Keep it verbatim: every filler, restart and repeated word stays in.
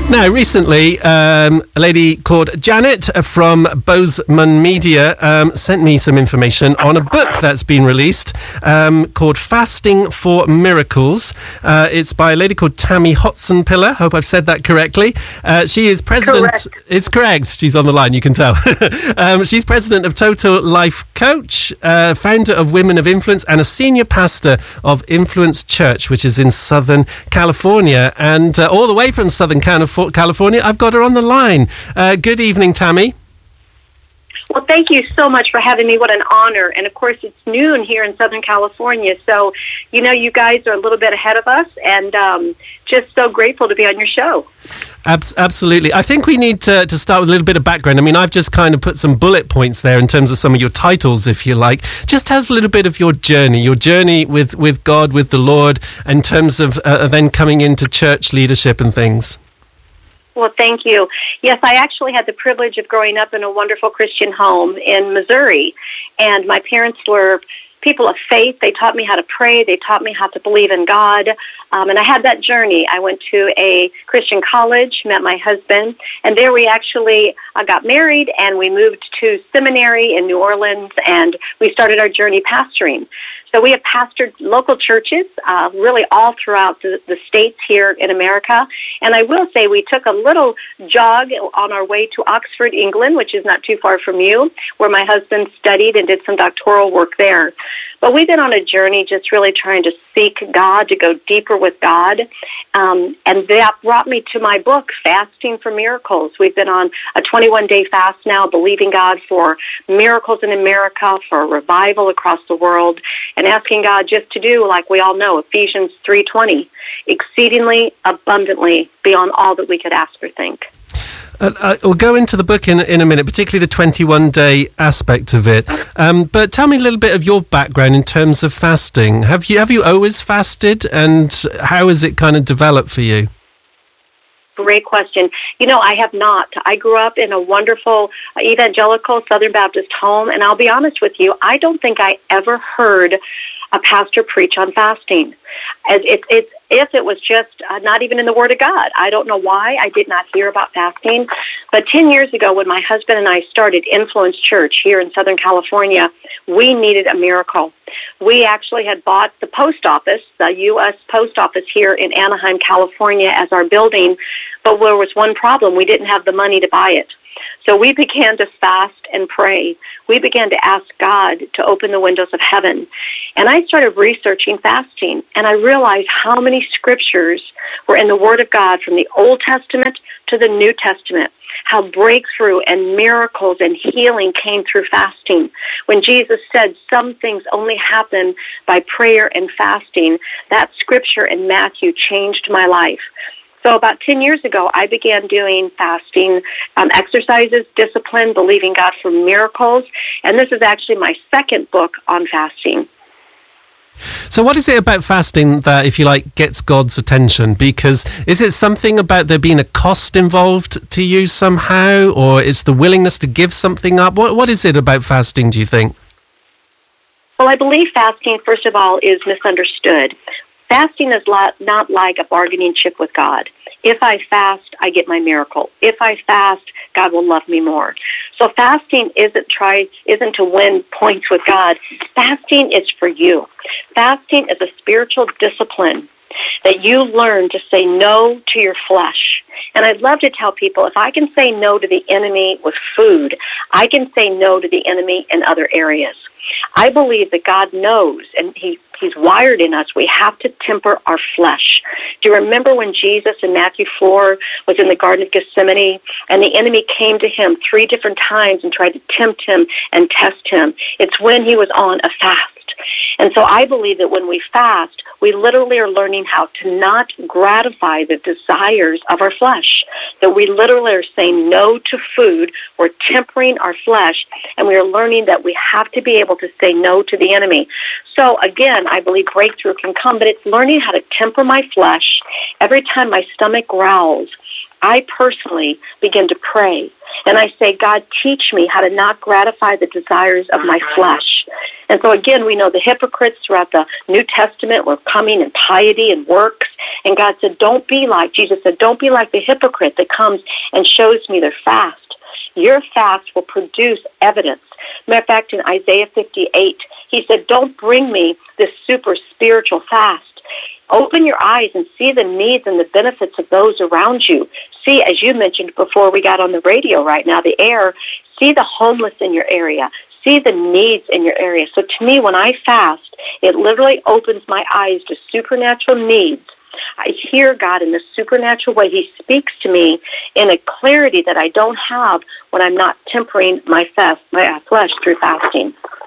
Now, recently, um, a lady called Janet from Bozeman Media um, sent me some information on a book that's been released um, called Fasting for Miracles. Uh, it's by a lady called Tammy Hotson-Piller. Hope I've said that correctly. Uh, she is president... Correct. It's correct. She's on the line, you can tell. um, she's president of Total Life Coach, uh, founder of Women of Influence, and a senior pastor of Influence Church, which is in Southern California. And uh, all the way from Southern California, California, I've got her on the line. Uh, good evening, Tammy. Well, thank you so much for having me. What an honor. And, of course, it's noon here in Southern California. So, you know, you guys are a little bit ahead of us, and um, just so grateful to be on your show. Abs- absolutely. I think we need to, to start with a little bit of background. I mean, I've just kind of put some bullet points there in terms of some of your titles, if you like. Just tell us a little bit of your journey, your journey with, with God, with the Lord, in terms of uh, then coming into church leadership and things. Well, thank you. Yes, I actually had the privilege of growing up in a wonderful Christian home in Missouri, and my parents were people of faith. They taught me how to pray. They taught me how to believe in God, um, and I had that journey. I went to a Christian college, met my husband, and there we actually uh, got married, and we moved to seminary in New Orleans, and we started our journey pastoring. So we have pastored local churches, uh, really all throughout the, the states here in America. And I will say we took a little jog on our way to Oxford, England, which is not too far from you, where my husband studied and did some doctoral work there. But we've been on a journey just really trying to seek God, to go deeper with God. Um, and that brought me to my book, Fasting for Miracles. We've been on a twenty-one day fast now, believing God for miracles in America, for a revival across the world, and asking God just to do, like we all know, Ephesians three twenty, exceedingly abundantly beyond all that we could ask or think. Uh, uh, we'll go into the book in, in a minute, particularly the twenty-one day aspect of it. Um, but tell me a little bit of your background in terms of fasting. Have you have you always fasted, and how has it kind of developed for you? Great question. You know, I have not. I grew up in a wonderful evangelical Southern Baptist home, and I'll be honest with you, I don't think I ever heard a pastor preach on fasting. As it, it, if it was just uh, not even in the Word of God. I don't know why I did not hear about fasting. But ten years ago, when my husband and I started Influence Church here in Southern California, we needed a miracle. We actually had bought the post office, the U S post office here in Anaheim, California, as our building, but there was one problem. We didn't have the money to buy it. So we began to fast and pray. We began to ask God to open the windows of heaven. And I started researching fasting, and I realized how many scriptures were in the Word of God from the Old Testament to the New Testament, how breakthrough and miracles and healing came through fasting. When Jesus said some things only happen by prayer and fasting, that scripture in Matthew changed my life. So about ten years ago, I began doing fasting um, exercises, discipline, believing God for miracles, and this is actually my second book on fasting. So what is it about fasting that, if you like, gets God's attention? Because is it something about there being a cost involved to you somehow, or is the willingness to give something up? What What is it about fasting, do you think? Well, I believe fasting, first of all, is misunderstood. Fasting is not like a bargaining chip with God. If I fast, I get my miracle. If I fast, God will love me more. So fasting isn't try isn't to win points with God. Fasting is for you. Fasting is a spiritual discipline that you learn to say no to your flesh. And I'd love to tell people, if I can say no to the enemy with food, I can say no to the enemy in other areas. I believe that God knows, and he, He's wired in us, we have to temper our flesh. Do you remember when Jesus in Matthew four was in the Garden of Gethsemane, and the enemy came to him three different times and tried to tempt him and test him? It's when he was on a fast. And so I believe that when we fast, we literally are learning how to not gratify the desires of our flesh. That we literally are saying no to food, we're tempering our flesh, and we are learning that we have to be able to say no to the enemy. So again, I believe breakthrough can come, but it's learning how to temper my flesh. Every time my stomach growls, I personally begin to pray. And I say, God, teach me how to not gratify the desires of my flesh. And so again, we know the hypocrites throughout the New Testament were coming in piety and works. And God said, don't be like, Jesus said, don't be like the hypocrite that comes and shows me their fast. Your fast will produce evidence. Matter of fact, in Isaiah fifty-eight, he said, don't bring me this super spiritual fast. Open your eyes and see the needs and the benefits of those around you. See, as you mentioned before we got on the radio right now, the air, see the homeless in your area. See the needs in your area. So to me, when I fast, it literally opens my eyes to supernatural needs. I hear God in a supernatural way. He speaks to me in a clarity that I don't have when I'm not tempering my fast, my flesh through fasting.